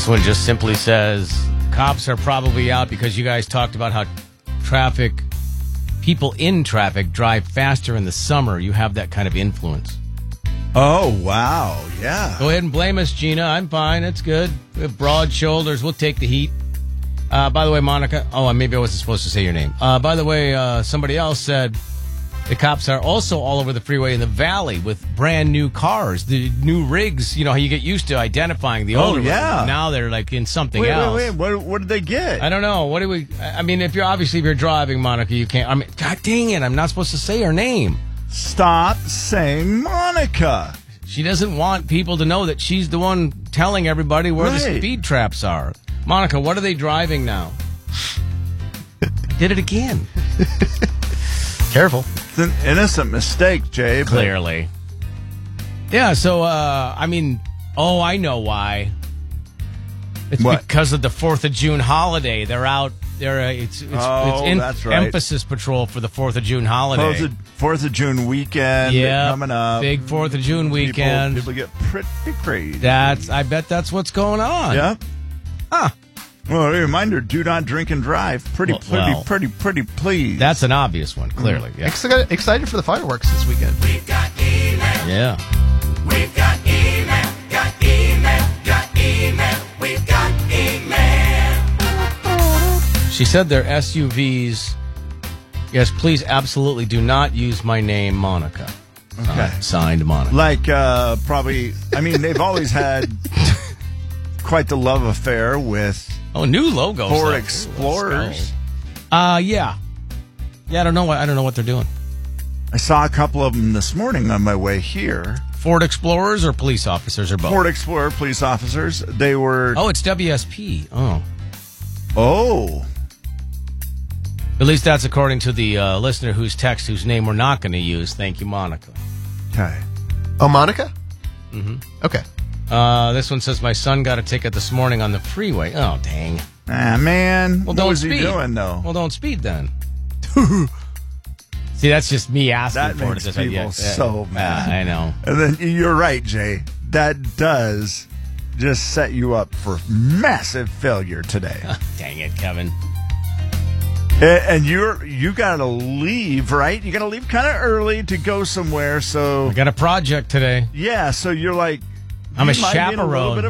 This one just simply says, cops are probably out because you guys talked about how people in traffic drive faster in the summer. You have that kind of influence. Oh, wow. Yeah. Go ahead and blame us, Gina. I'm fine. It's good. We have broad shoulders. We'll take the heat. By the way, Monica. Oh, maybe I wasn't supposed to say your name. By the way, somebody else said the cops are also all over the freeway in the valley with brand new cars, the new rigs. You know how you get used to identifying the older ones. Now they're like in something else. Wait. What did they get? I don't know. What do we? I mean, if you're driving, Monica, you can't. I mean, God dang it! I'm not supposed to say her name. Stop saying Monica. She doesn't want people to know that she's the one telling everybody where the speed traps are. Monica, what are they driving now? I did it again. Careful. It's an innocent mistake, Jay. Clearly. Yeah, so, I know why. It's because of the 4th of June holiday. They're out. It's that's right. Emphasis patrol for the 4th of June holiday. 4th of June weekend coming up. Big 4th of June weekend. People get pretty crazy. I bet that's what's going on. Yeah. Huh. Well, a reminder, do not drink and drive. Pretty please. That's an obvious one, clearly. Yeah. Excited for the fireworks this weekend. We've got email. Yeah. We've got email. Got email. Got email. We've got email. She said they're SUVs. Yes, please absolutely do not use my name, Monica. Okay. Signed, Monica. Like, probably, they've always had quite the love affair with new logos. Ford Explorers. Yeah. Yeah, I don't know what they're doing. I saw a couple of them this morning on my way here. Ford Explorers or police officers or both? Ford Explorer police officers. They were... Oh, it's WSP. Oh. At least that's according to the listener whose name we're not going to use. Thank you, Monica. Okay. Oh, Monica? Mm-hmm. Okay. This one says, my son got a ticket this morning on the freeway. Oh, dang. Ah, man. Well, what was he doing, though? Well, don't speed, then. See, that's just me asking that for it. That makes people so mad. I know. And then you're right, Jay. That does just set you up for massive failure today. Dang it, Kevin. And you got to leave, right? You got to leave kind of early to go somewhere. So I got a project today. Yeah, so you're like... I'm a chaperone.